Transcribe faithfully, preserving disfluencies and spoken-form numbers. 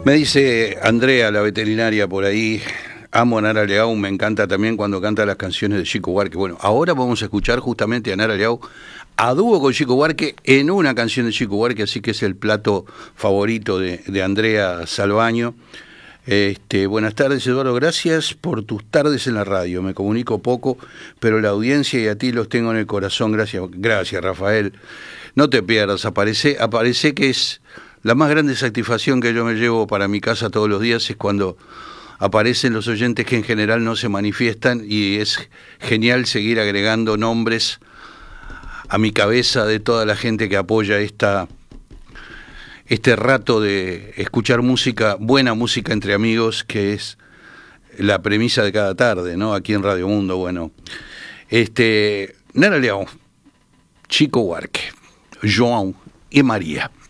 Me dice Andrea, la veterinaria por ahí, amo a Nara Leao, me encanta también cuando canta las canciones de Chico Buarque. Bueno, ahora vamos a escuchar justamente a Nara Leao a dúo con Chico Buarque en una canción de Chico Buarque, así que es el plato favorito de, de Andrea Salvaño. Este, buenas tardes, Eduardo, gracias por tus tardes en la radio. Me comunico poco, pero la audiencia y a ti los tengo en el corazón. Gracias, gracias, Rafael. No te pierdas, aparece, aparece que es la más grande satisfacción que yo me llevo para mi casa todos los días, es cuando aparecen los oyentes que en general no se manifiestan, y es genial seguir agregando nombres a mi cabeza de toda la gente que apoya esta este rato de escuchar música, buena música entre amigos, que es la premisa de cada tarde, ¿no? Aquí en Radio Mundo. Bueno, este, Nara Leao, Chico Buarque, João y María.